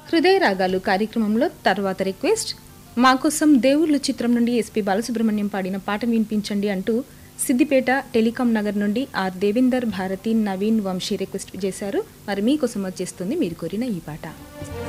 హృదయ రాగాలు కార్యక్రమంలో తర్వాత రిక్వెస్ట్ మా కోసం దేవుళ్ళు చిత్రం నుండి ఎస్పీ బాలసుబ్రహ్మణ్యం పాడిన పాట వినిపించండి అంటూ సిద్దిపేట టెలికాం నగర్ నుండి ఆర్ దేవేందర్ భారతి నవీన్ వంశీ రిక్వెస్ట్ చేశారు. మరి మీకోసం వచ్చేస్తుంది మీరు కోరిన ఈ పాట.